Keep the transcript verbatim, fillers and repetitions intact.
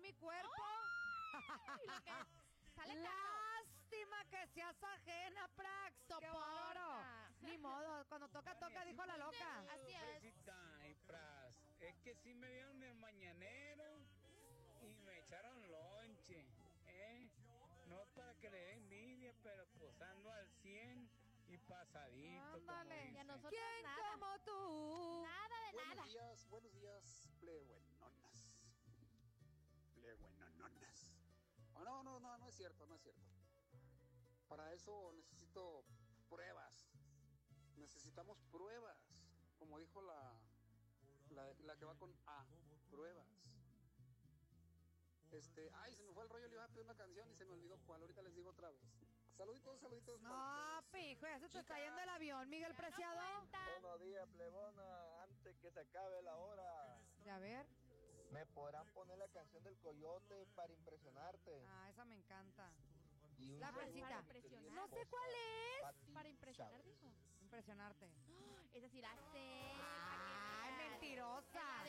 mi cuerpo. Y lo que sale caro. Lástima que seas ajena, Prax. Qué bárbaro. Ni modo, cuando toca, toca, dijo la loca. Así es. Fresita y Pras, es que sí me dieron el mañanero y me echaron lonche, ¿eh? No para que le dé envidia, pero pues ando al cien y pasadito. Ándale. Y a nosotros ¿Quién nada. como tú? Nada de Buenos nada. días, buenos días, plebuenonas. Plebuenonas. Oh, no, no, no, no es cierto, no es cierto. Para eso necesito pruebas. Necesitamos pruebas. Como dijo la, la, la que va con A, pruebas. Este, ay, se me fue el rollo, le iba a pedir una canción y se me olvidó cuál. Ahorita les digo otra vez. Saluditos, saluditos. No, pijo, ya se te está yendo el avión, Miguel Ya Preciado. no cuenta. Buenos días, plebona. Antes que se acabe la hora, A ver. ¿me podrán poner la canción del Coyote para impresionarte? Ah, esa me encanta. Y un la saludo fresita. a mi Para querida impresionar. No sé esposa, cuál es. Pati Para impresionar, Chávez. dijo. Impresionarte. Es decir, hace. Ay, mentirosa.